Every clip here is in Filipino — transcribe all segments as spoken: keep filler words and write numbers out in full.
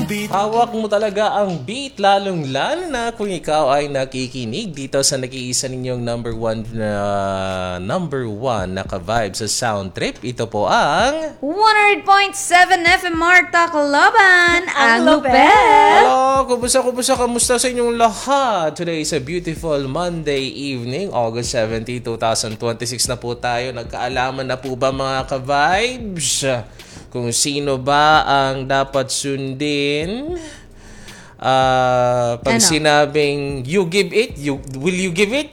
Hawak mo talaga ang beat, lalong-lalo na kung ikaw ay nakikinig dito sa nag-iisa ninyong number one na number one na ka-vibe sa Sound Trip. Ito po ang one hundred point seven F M Marta Kalaban, ang Lupet. Hello, kumusta, kumusta, kamusta sa inyong lahat? Today is a beautiful Monday evening, August seventeenth, twenty twenty-six na po tayo. Nagkaalaman na po ba mga ka-vibes kung sino ba ang dapat sundin? Uh, pag ano? sinabing you give it, you will you give it?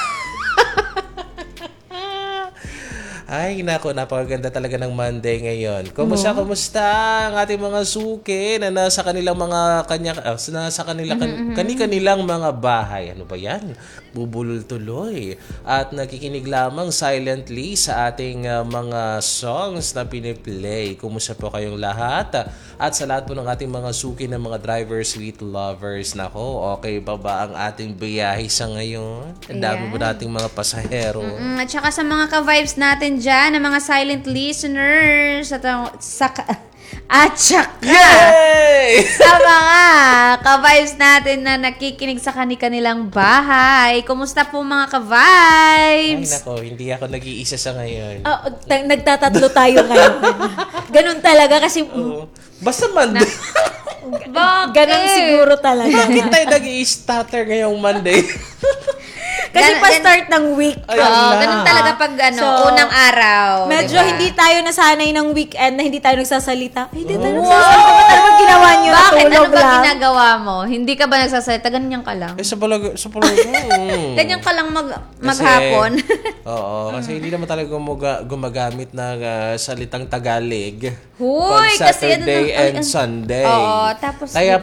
Ay, nako, napakaganda talaga ng Monday ngayon. Kumusta, no? Kumusta ang ating mga suki na nasa kanilang mga kanya, uh, nasa kanila, kan, kani-kanilang mga bahay. Ano ba yan? Bubulol tuloy. At nakikinig lamang silently sa ating uh, mga songs na piniplay. Kumusta po kayong lahat? At sa lahat po ng ating mga suki ng mga drivers, sweet lovers. Nako, okay pa ba ang ating biyahe sa ngayon? Ang dami po nating mga pasahero. Mm-mm. At saka sa mga ka-vibes natin dyan, ng mga silent listeners, at sa, at saka Yay! sa mga ka-vibes natin na nakikinig sa kani-kanilang bahay. Kumusta po mga ka-vibes? Ay nako, hindi ako nag-iisa sa ngayon. Oh, t- nagtatatlo tayo ngayon. Ganun talaga kasi Oo. Basta Monday. Bakit? ganun siguro talaga. Bakit tayo nag-i-stutter ngayong Monday? Kasi Gan- pa-start ng week. Ay, Oo, ala. ganun talaga pag ano, So, unang araw. Medyo diba? hindi tayo nasanay ng weekend na hindi tayo nagsasalita. Ay, hindi tayo Wow! nagsasalita. Ano ba ginawa niyo? Bakit? Ano Natulog ba lang? ginagawa mo? Hindi ka ba nagsasalita? Ganyan ka lang. Eh, sa palaga, sa palaga. mm. Ganyan ka lang mag, Kasi- maghapon. Oo, kasi hindi naman talaga gumuga, gumagamit ng uh, salitang Tagalog. Huy, pag kasi ano Saturday na- ay, and ay, Sunday. Oo, tapos Kaya